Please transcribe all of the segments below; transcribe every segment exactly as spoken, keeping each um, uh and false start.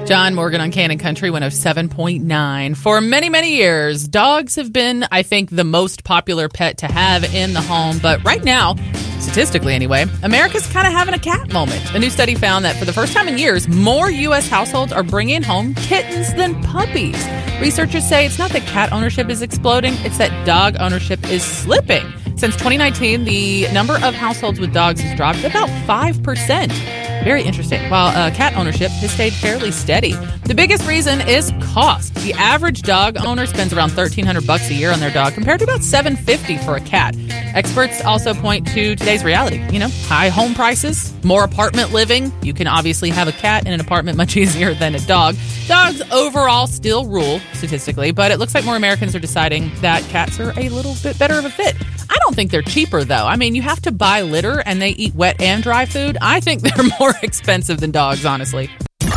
John Morgan on Cannon Country one oh seven point nine. For many, many years, dogs have been, I think, the most popular pet to have in the home. But right now, statistically anyway, America's kind of having a cat moment. A new study found that for the first time in years, more U S households are bringing home kittens than puppies. Researchers say it's not that cat ownership is exploding, it's that dog ownership is slipping. Since twenty nineteen, the number of households with dogs has dropped about five percent. Very interesting. While uh, cat ownership has stayed fairly steady. The biggest reason is cost. The average dog owner spends around thirteen hundred bucks a year on their dog compared to about seven hundred fifty dollars for a cat. Experts also point to today's reality. You know, high home prices, more apartment living. You can obviously have a cat in an apartment much easier than a dog. Dogs overall still rule statistically, but it looks like more Americans are deciding that cats are a little bit better of a fit. I don't think they're cheaper, though. I mean, you have to buy litter, and they eat wet and dry food. I think they're more expensive than dogs, honestly.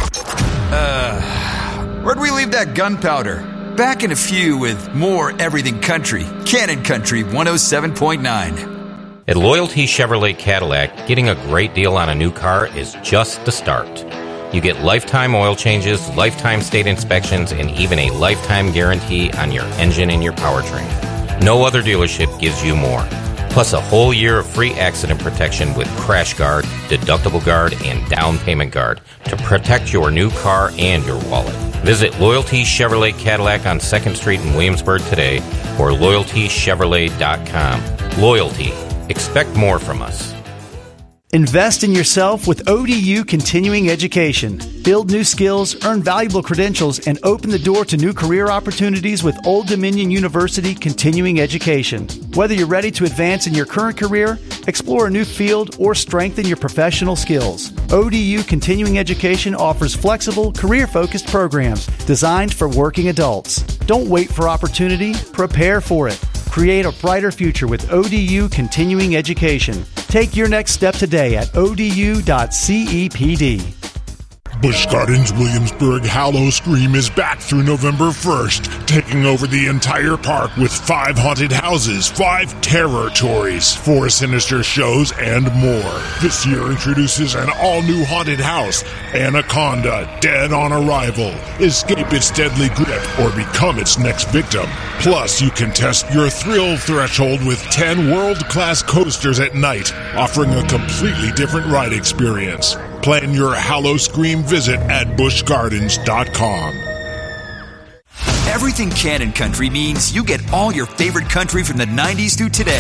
Uh, where'd we leave that gunpowder? Back in a few with more Everything Country. Cannon Country one oh seven point nine. At Loyalty Chevrolet Cadillac, getting a great deal on a new car is just the start. You get lifetime oil changes, lifetime state inspections, and even a lifetime guarantee on your engine and your powertrain. No other dealership gives you more. Plus a whole year of free accident protection with Crash Guard, Deductible Guard, and Down Payment Guard to protect your new car and your wallet. Visit Loyalty Chevrolet Cadillac on second Street in Williamsburg today or loyalty chevrolet dot com. Loyalty. Expect more from us. Invest in yourself with O D U Continuing Education. Build new skills, earn valuable credentials, and open the door to new career opportunities with Old Dominion University Continuing Education. Whether you're ready to advance in your current career, explore a new field, or strengthen your professional skills, O D U Continuing Education offers flexible, career-focused programs designed for working adults. Don't wait for opportunity, prepare for it. Create a brighter future with O D U Continuing Education. Take your next step today at O D U dot C E P D. Busch Gardens Williamsburg Hallow Scream is back through November first, taking over the entire park with five haunted houses, five terror tories, four sinister shows, and more. This year introduces an all-new haunted house, Anaconda, Dead on Arrival. Escape its deadly grip or become its next victim. Plus, you can test your thrill threshold with ten world-class coasters at night, offering a completely different ride experience. Plan your Hallow Scream visit at busch gardens dot com. Everything Cannon Country means you get all your favorite country from the nineties through today.